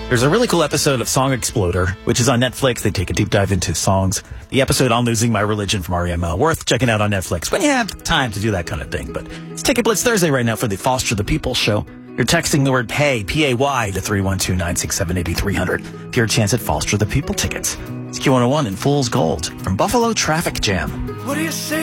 There's a really cool episode of Song Exploder, which is on Netflix. They take a deep dive into songs. The episode on Losing My Religion from R.E.M. worth checking out on Netflix when you have time to do that kind of thing. But it's Ticket Blitz Thursday right now for the Foster the People show. You're texting the word PAY, P-A-Y, to 312-967-8300 for your chance at Foster the People tickets. It's Q101 in Fool's Gold from Buffalo Traffic Jam. What do you say?